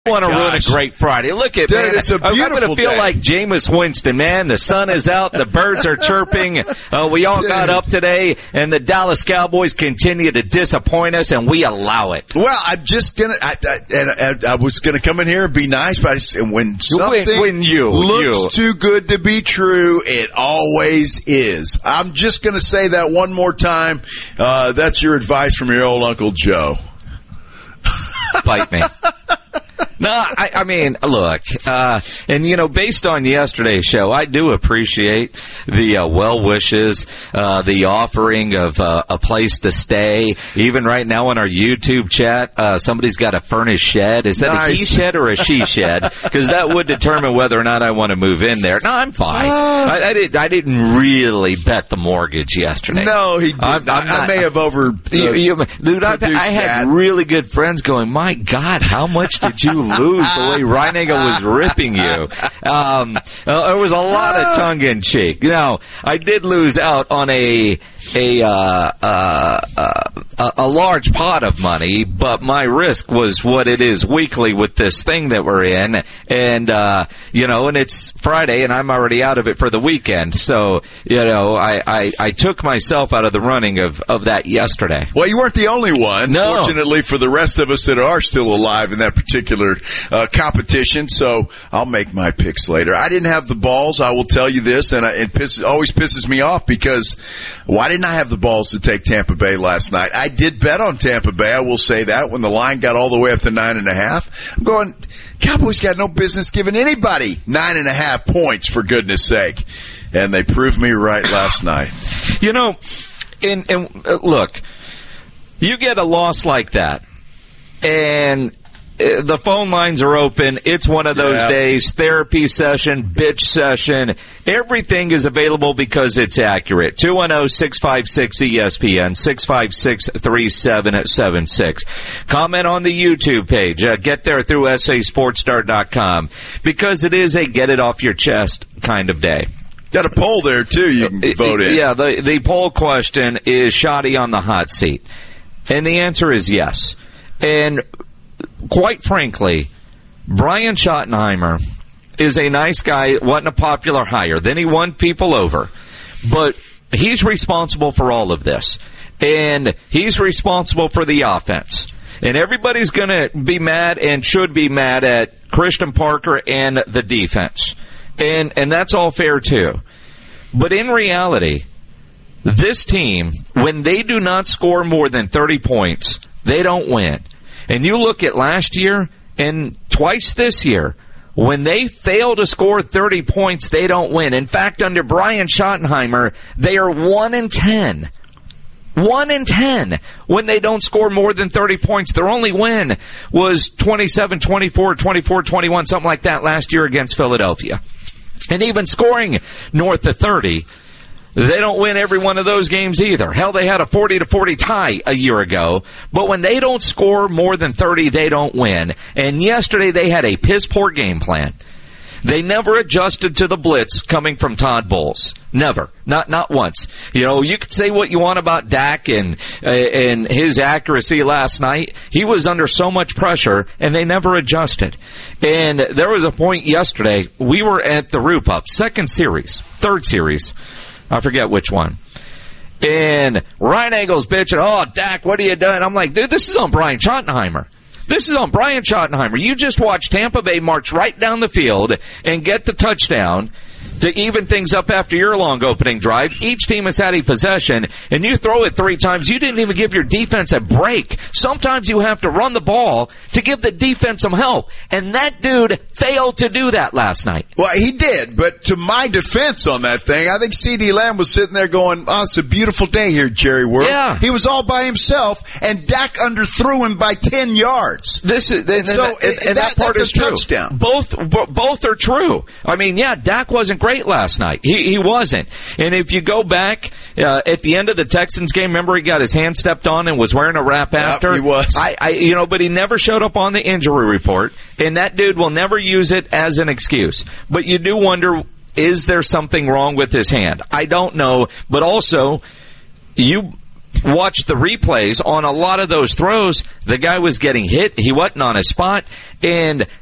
want to ruin a great Friday. Look at, man, it's a beautiful I'm going to feel day. like Jameis Winston, man. The sun is out. The birds are chirping. We all got up today, and the Dallas Cowboys continue to disappoint us, and we allow it. Well, I'm just going to – I was going to come in here and be nice, but when something looks too good to be true, it always is. I'm just going to say that one more time. That's your advice from your old Uncle Joe. Bite me. No, I mean, look, and, you know, based on yesterday's show, I do appreciate the well wishes, the offering of a place to stay. Even right now in our YouTube chat, somebody's got a furnished shed. Is that a he shed or a she shed? Because that would determine whether or not I want to move in there. No, I'm fine. I didn't really bet the mortgage yesterday. No, he didn't. I may have Dude, I had really good friends going, my God, how much did you lose the way Reinagel was ripping you? There was a lot of tongue-in-cheek. Now, I did lose out on a large pot of money, but my risk was what it is weekly with this thing that we're in, and you know, and it's Friday, and I'm already out of it for the weekend. So, you know, I took myself out of the running of that yesterday. Well, you weren't the only one. No. Fortunately for the rest of us that are still alive in that particular competition, so I'll make my picks later. I didn't have the balls, I will tell you this, and it always pisses me off because why didn't I have the balls to take Tampa Bay last night? I did bet on Tampa Bay, I will say that, when the line got all the way up to 9.5. I'm going, Cowboys got no business giving anybody 9.5 points, for goodness sake. And they proved me right last night. You know, and look, you get a loss like that, and the phone lines are open. It's one of those days. Therapy session, bitch session. Everything is available because it's accurate. 210-656-ESPN, 656-3776. Comment on the YouTube page. Get there through sasportstar.com because it is a get-it-off-your-chest kind of day. Got a poll there, too, you can vote in. Yeah, the poll question is Shoddy on the hot seat? And the answer is yes. And quite frankly, Brian Schottenheimer is a nice guy, wasn't a popular hire. Then he won people over. But he's responsible for all of this. And he's responsible for the offense. And everybody's going to be mad and should be mad at Christian Parker and the defense. And that's all fair, too. But in reality, this team, when they do not score more than 30 points, they don't win. And you look at last year and twice this year, when they fail to score 30 points, they don't win. In fact, under Brian Schottenheimer, they are 1-10. 1-10 when they don't score more than 30 points. Their only win was 27-24, 24-21, something like that last year against Philadelphia. And even scoring north of 30, they don't win every one of those games either. Hell, they had a 40-40 tie a year ago. But when they don't score more than 30, they don't win. And yesterday they had a piss-poor game plan. They never adjusted to the blitz coming from Todd Bowles. Never. Not once. You know, you could say what you want about Dak and his accuracy last night. He was under so much pressure, and they never adjusted. And there was a point yesterday, we were at the Roop Up, third series. I forget which one. And Reinagel's bitching, oh, Dak, what are you doing? I'm like, dude, this is on Brian Schottenheimer. This is on Brian Schottenheimer. You just watched Tampa Bay march right down the field and get the touchdown to even things up after your long opening drive. Each team has had a possession, and you throw it 3 times. You didn't even give your defense a break. Sometimes you have to run the ball to give the defense some help, and that dude failed to do that last night. Well, he did, but to my defense on that thing, I think CeeDee Lamb was sitting there going, oh, it's a beautiful day here, Jerry World. Yeah. He was all by himself, and Dak underthrew him by 10 yards. That part is true. Touchdown. Both are true. I mean, yeah, Dak wasn't great last night. He wasn't. And if you go back at the end of the Texans game, remember he got his hand stepped on and was wearing a wrap after? He was. But he never showed up on the injury report, and that dude will never use it as an excuse. But you do wonder, is there something wrong with his hand? I don't know, but also, you watch the replays on a lot of those throws, the guy was getting hit, he wasn't on his spot, And